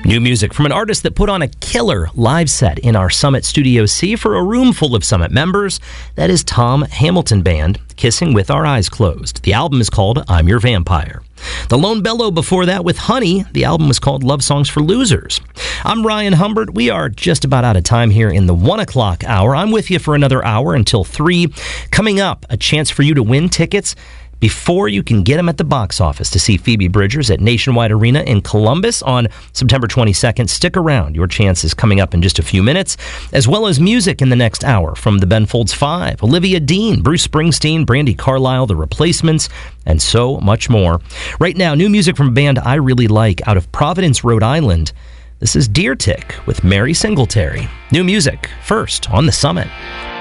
New music from an artist that put on a killer live set in our Summit Studio C for a room full of Summit members. That is Tom Hamilton Band, Kissing with Our Eyes Closed. The album is called I'm Your Vampire. The Lone Bellow before that with Honey. The album was called Love Songs for Losers. I'm Ryan Humbert. We are just about out of time here in the 1 o'clock hour. I'm with you for another hour until 3. Coming up, a chance for you to win tickets before you can get them at the box office to see Phoebe Bridgers at Nationwide Arena in Columbus on September 22nd. Stick around. Your chance is coming up in just a few minutes, as well as music in the next hour from the Ben Folds 5, Olivia Dean, Bruce Springsteen, Brandi Carlile, The Replacements, and so much more. Right now, new music from a band I really like out of Providence, Rhode Island. This is Deer Tick with Mary Singletary. New music first on The Summit.